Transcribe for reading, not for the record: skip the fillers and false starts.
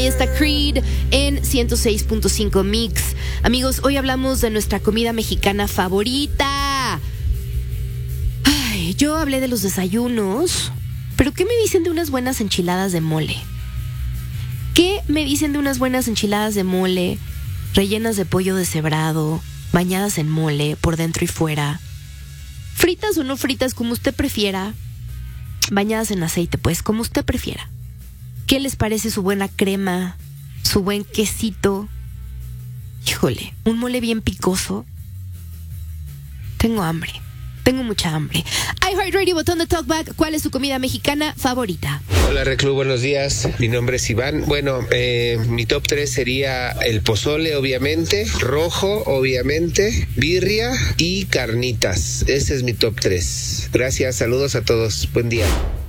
Está Creed en 106.5 Mix. Amigos, hoy hablamos de nuestra comida mexicana favorita. Ay, yo hablé de los desayunos, pero ¿qué me dicen de unas buenas enchiladas de mole? ¿Qué me dicen de unas buenas enchiladas de mole, rellenas de pollo deshebrado, bañadas en mole, por dentro y fuera? Fritas o no fritas, como usted prefiera. Bañadas en aceite, pues, como usted prefiera. ¿Qué les parece su buena crema, su buen quesito? Híjole, un mole bien picoso. Tengo hambre, tengo mucha hambre. iHeartRadio, botón de talkback. ¿Cuál es su comida mexicana favorita? Hola Reclu, buenos días. Mi nombre es Iván. Bueno, mi top 3 sería el pozole, obviamente, rojo, obviamente, birria y carnitas. Ese es mi top 3. Gracias, saludos a todos. Buen día.